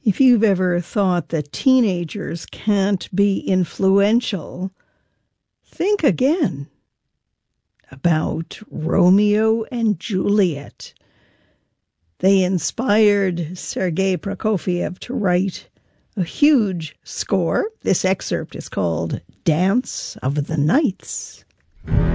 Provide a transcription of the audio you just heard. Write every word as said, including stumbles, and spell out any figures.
If you've ever thought that teenagers can't be influential, think again about Romeo and Juliet. They inspired Sergei Prokofiev to write a huge score. This excerpt is called Dance of the Nights.